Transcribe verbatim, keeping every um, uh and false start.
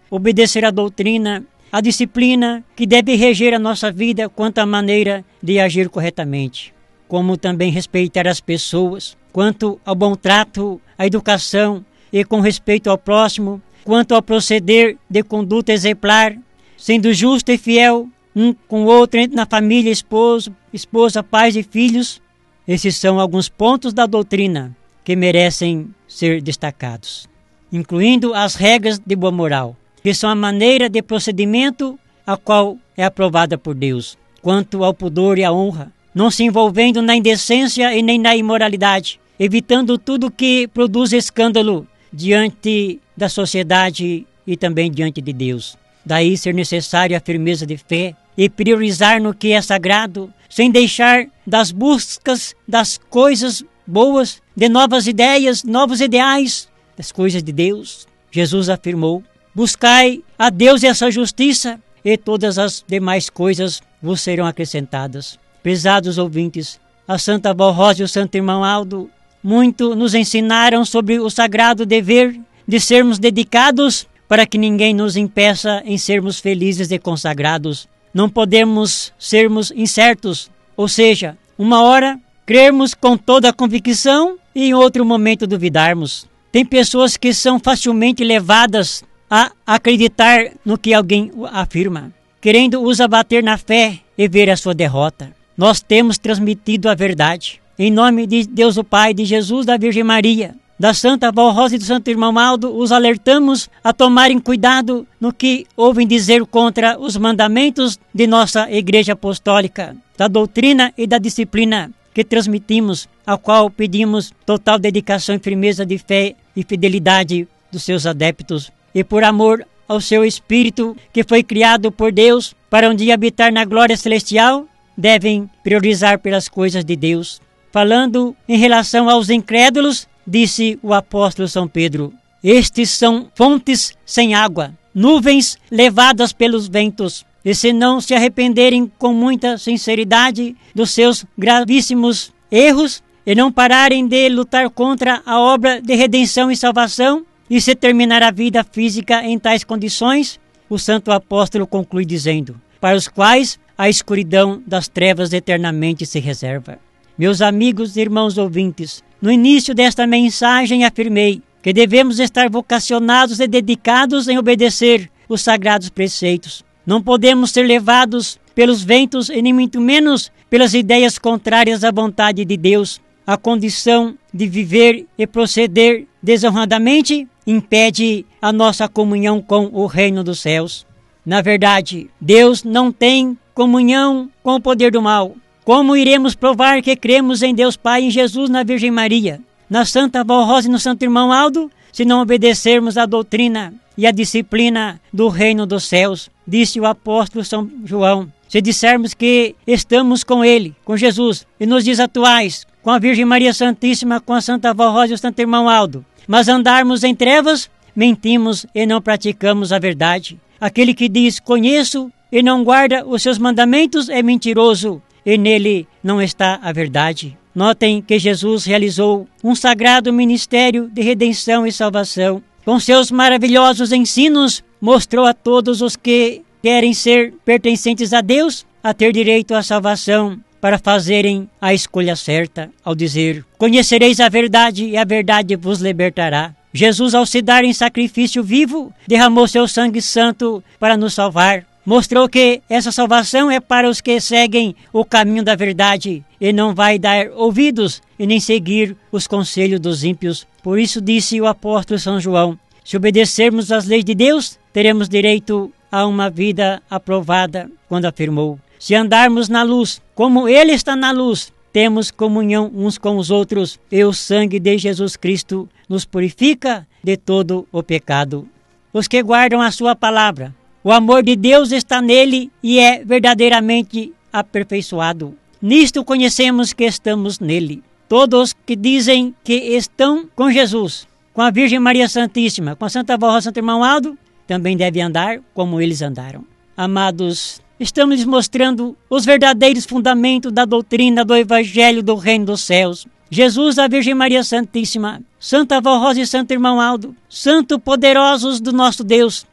obedecer à doutrina, à disciplina que deve reger a nossa vida quanto à maneira de agir corretamente, como também respeitar as pessoas, quanto ao bom trato, à educação e com respeito ao próximo, quanto ao proceder de conduta exemplar, sendo justo e fiel um com o outro na família, esposo, esposa, pais e filhos. Esses são alguns pontos da doutrina que merecem ser destacados, incluindo as regras de boa moral, que são a maneira de procedimento a qual é aprovada por Deus, quanto ao pudor e à honra, não se envolvendo na indecência e nem na imoralidade, evitando tudo que produz escândalo diante da sociedade e também diante de Deus. Daí ser necessária a firmeza de fé e priorizar no que é sagrado, sem deixar das buscas das coisas boas, de novas ideias, novos ideais, das coisas de Deus. Jesus afirmou: buscai a Deus e a sua justiça, e todas as demais coisas vos serão acrescentadas. Prezados ouvintes, a Santa Avó Rosa e o Santo Irmão Aldo muito nos ensinaram sobre o sagrado dever de sermos dedicados para que ninguém nos impeça em sermos felizes e consagrados. Não podemos sermos incertos, ou seja, uma hora crermos com toda a convicção e em outro momento duvidarmos. Tem pessoas que são facilmente levadas a acreditar no que alguém afirma, querendo os abater na fé e ver a sua derrota. Nós temos transmitido a verdade. Em nome de Deus o Pai, de Jesus, da Virgem Maria, da Santa Avó Rosa e do Santo Irmão Aldo, os alertamos a tomarem cuidado no que ouvem dizer contra os mandamentos de nossa Igreja Apostólica, da doutrina e da disciplina que transmitimos, a qual pedimos total dedicação e firmeza de fé e fidelidade dos seus adeptos, e por amor ao seu Espírito, que foi criado por Deus para um dia habitar na glória celestial, devem priorizar pelas coisas de Deus. Falando em relação aos incrédulos, disse o apóstolo São Pedro: estes são fontes sem água, nuvens levadas pelos ventos, e se não se arrependerem com muita sinceridade dos seus gravíssimos erros, e não pararem de lutar contra a obra de redenção e salvação, e se terminar a vida física em tais condições, o santo apóstolo conclui dizendo: para os quais a escuridão das trevas eternamente se reserva. Meus amigos e irmãos ouvintes, no início desta mensagem afirmei que devemos estar vocacionados e dedicados em obedecer os sagrados preceitos. Não podemos ser levados pelos ventos e nem muito menos pelas ideias contrárias à vontade de Deus. A condição de viver e proceder desonradamente impede a nossa comunhão com o reino dos céus. Na verdade, Deus não tem comunhão com o poder do mal. Como iremos provar que cremos em Deus Pai, em Jesus, na Virgem Maria, na Santa Avó Rosa e no Santo Irmão Aldo, se não obedecermos à doutrina e à disciplina do reino dos céus? Disse o apóstolo São João: se dissermos que estamos com Ele, com Jesus, e nos dias atuais, com a Virgem Maria Santíssima, com a Santa Avó Rosa e o Santo Irmão Aldo, mas andarmos em trevas, mentimos e não praticamos a verdade. Aquele que diz conheço e não guarda os seus mandamentos é mentiroso, e nele não está a verdade. Notem que Jesus realizou um sagrado ministério de redenção e salvação. Com seus maravilhosos ensinos, mostrou a todos os que querem ser pertencentes a Deus a ter direito à salvação, para fazerem a escolha certa, ao dizer: conhecereis a verdade e a verdade vos libertará. Jesus, ao se dar em sacrifício vivo, derramou seu sangue santo para nos salvar. Mostrou que essa salvação é para os que seguem o caminho da verdade e não vai dar ouvidos e nem seguir os conselhos dos ímpios. Por isso disse o apóstolo São João: se obedecermos às leis de Deus, teremos direito a uma vida aprovada, quando afirmou: se andarmos na luz, como Ele está na luz, temos comunhão uns com os outros, e o sangue de Jesus Cristo nos purifica de todo o pecado. Os que guardam a sua palavra, o amor de Deus está nele e é verdadeiramente aperfeiçoado. Nisto conhecemos que estamos nele. Todos que dizem que estão com Jesus, com a Virgem Maria Santíssima, com a Santa Avó Rosa e Santo Irmão Aldo, também devem andar como eles andaram. Amados, estamos lhes mostrando os verdadeiros fundamentos da doutrina do Evangelho do Reino dos Céus. Jesus, a Virgem Maria Santíssima, Santa Avó Rosa e Santo Irmão Aldo, santo poderosos do nosso Deus,